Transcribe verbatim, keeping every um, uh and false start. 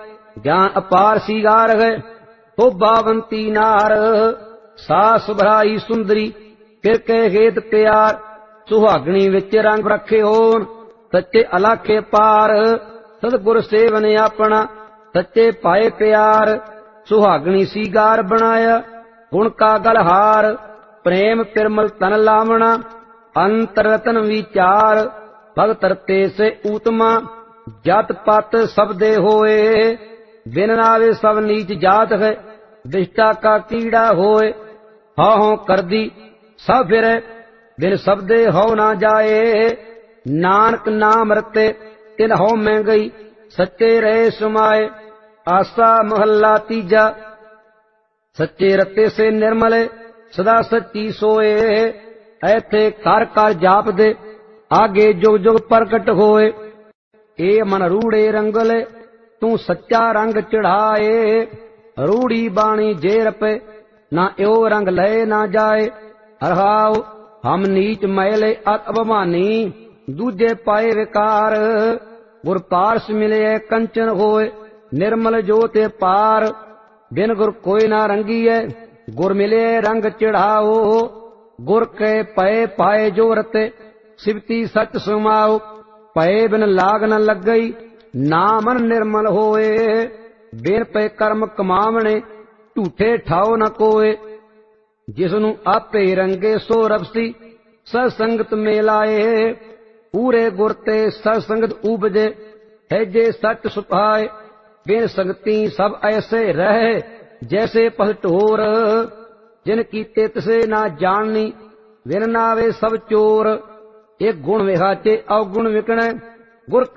ज्ञान अपार सीगार है हो बावंती नार सास भराई सुंदरी फिर के हेत प्यार सुहागणी विच रंग रखे होन सच्चे अलाखे पार सतगुर सेवन अपना सच्चे पाए प्यार सुहागणी सीगार बनाया गुण का गलहार प्रेम पिरमल तन लावना अंतर रतन विचार भगत रते से ऊतमा जात पात सब दे होए बिन नावे सब नीच जात है दिष्टा का कीड़ा होए हाँ हो कर दी सब फिर बिन सब दे हो ना जाए नानक नाम रते तिन हो में गई सच्चे रहे सुमाए आसा महल्ला तीजा सच्चे रते से निर्मल सदा सच्ची सोए ऐथे कर कर जाप दे आगे जुग जुग प्रकट होए ए मन रूड़े रंगले तू सच्चा रंग चढ़ाए रूड़ी बाणी जेर पे ना यो रंग लय ना जाए हरहाव हम नीच मैले अत अभिमानी दूजे पाए विकार गुर पारस मिले कंचन होए निर्मल जोते पार बिन गुर कोई ना रंगी है गुर मिले रंग चढ़ाओ गुर के पए पाए जो रते सिवती सच सुमाओ पए बिन लाग न लग गई नामन निर्मल होए बिन पे कर्म कमावने झूठे ठाओ न कोए जिसनु आपे रंगे सो रबसी सत्संगत में लाए पूरे गुर ते सत्संगत उपजे है जे सच सुपाए बिन संगती सब ऐसे रहे जैसे पलटोर जिन कीते तिसे ना जाननी बिन नावे सब चोर एक गुण विहाचे अवगुण विकणे गुर